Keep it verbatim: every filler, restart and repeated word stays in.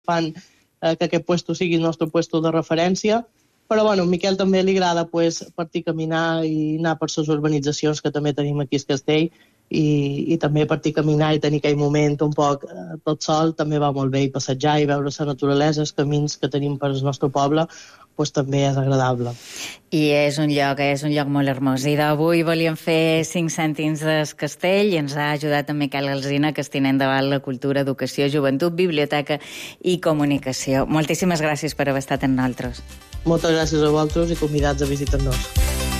fan eh, que aquest puesto sigui el nostre puesto de referència. Però bueno, a Miquel també li agrada pues, partir a caminar i anar per les urbanitzacions que també tenim aquí a Castell i, i també partir a caminar i tenir aquell moment un poc eh, tot sol també va molt bé, i passejar i veure la naturalesa, els camins que tenim per al nostre poble, pues, també és agradable. I és un lloc, és un lloc molt hermós. I d'avui volíem fer cinc cèntims del Castell i ens ha ajudat en Miquel Alsina, que estem endavant la cultura, educació, joventut, biblioteca i comunicació. Moltíssimes gràcies per haver estat amb nosaltres. Moltes gràcies a vosaltres i convidats a visitar-nos.